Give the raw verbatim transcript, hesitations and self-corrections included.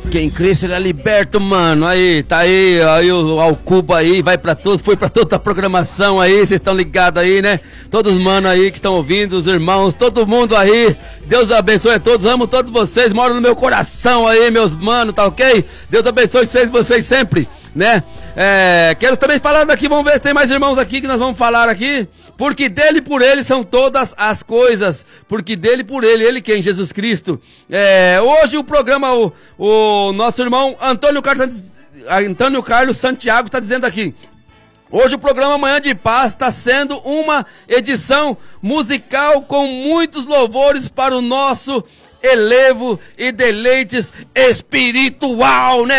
Quem crê será liberto, mano. Aí, tá aí, aí o Alcuba aí, vai pra todos, foi pra toda a programação aí, vocês estão ligados aí, né? Todos os manos aí que estão ouvindo, os irmãos, todo mundo aí. Deus abençoe a todos, amo todos vocês, moram no meu coração aí, meus manos, tá ok? Deus abençoe vocês, vocês sempre, né? É, quero também falar daqui, vamos ver se tem mais irmãos aqui que nós vamos falar aqui. Porque dele e por ele são todas as coisas. Porque dele e por ele, ele quem? Jesus Cristo. É, hoje o programa, o, o nosso irmão Antônio Carlos, Antônio Carlos Santiago está dizendo aqui. Hoje o programa Manhã de Paz está sendo uma edição musical com muitos louvores para o nosso elevo e deleites espiritual, né?